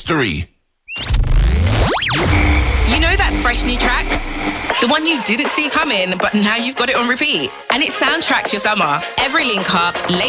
history. You know that fresh new track? The one you didn't see coming, but now you've got it on repeat. And it soundtracks your summer. Every link up,